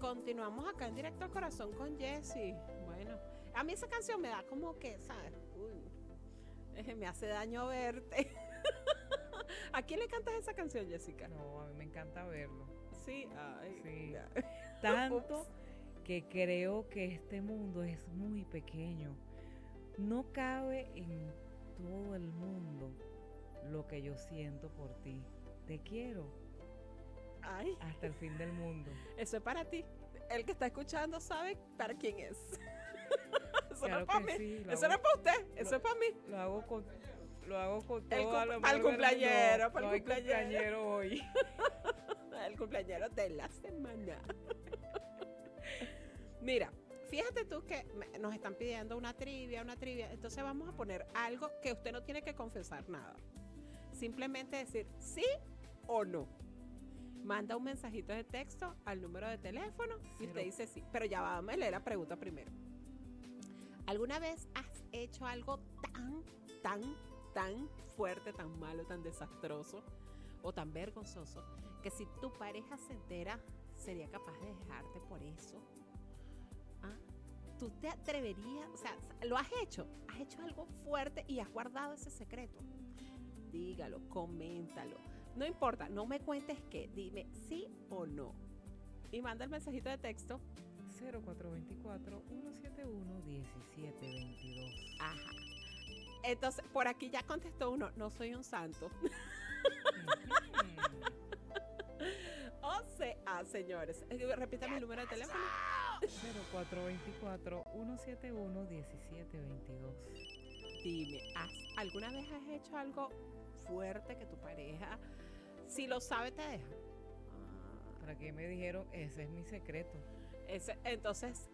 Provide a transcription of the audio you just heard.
Continuamos acá en Directo al Corazón con Jessie. Bueno, a mí esa canción me da como que, ¿sabes? Me hace daño verte. ¿A quién le cantas esa canción, Jessica? No, a mí me encanta verlo. Sí, ay. Sí. Ya. Tanto Ups. que creo que este mundo es muy pequeño. No cabe en todo el mundo lo que yo siento por ti. Te quiero Ay, hasta el fin del mundo. eso es para ti. El que está escuchando sabe para quién es. Eso no Claro es para que mí. sí, Eso no es para usted. Eso es para mí. lo hago con El todo el amor para el del cumpleañero, mundo. para No el hay cumpleañero. cumpleañero hoy. El cumpleañero de la semana. Mira, fíjate tú que nos están pidiendo una trivia. Entonces vamos a poner algo que usted no tiene que confesar nada. Simplemente decir sí o no. Manda un mensajito de texto al número de teléfono y usted dice sí. Pero ya vamos a leer la pregunta primero. ¿Alguna vez has hecho algo tan fuerte, tan malo, tan desastroso o tan vergonzoso que si tu pareja se entera sería capaz de dejarte por eso? ¿Ah? ¿Tú te atreverías? O sea, ¿lo has hecho? ¿Has hecho algo fuerte y has guardado ese secreto? Dígalo, coméntalo. No importa, no me cuentes qué, dime sí o no. Y manda el mensajito de texto. 0424-171-1722. Ajá. Entonces, por aquí ya contestó uno, no soy un santo. O sea, señores, repítame el número de teléfono. 0424-171-1722. Dime, ¿alguna vez has hecho algo fuerte que tu pareja, si lo sabe, te deja? ¿Para qué me dijeron? Ese es mi secreto. Entonces,